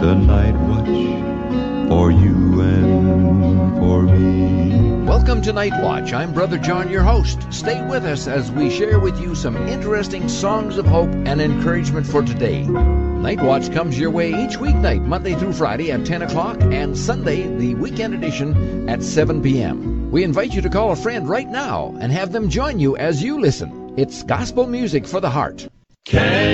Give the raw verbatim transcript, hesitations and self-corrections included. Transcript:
the night watch for you and for me. Welcome to Night Watch. I'm Brother John, your host. Stay with us as we share with you some interesting songs of hope and encouragement for today. Night Watch comes your way each weeknight, Monday through Friday at ten o'clock, and Sunday, the weekend edition, at seven p.m. We invite you to call a friend right now and have them join you as you listen. It's gospel music for the heart. Can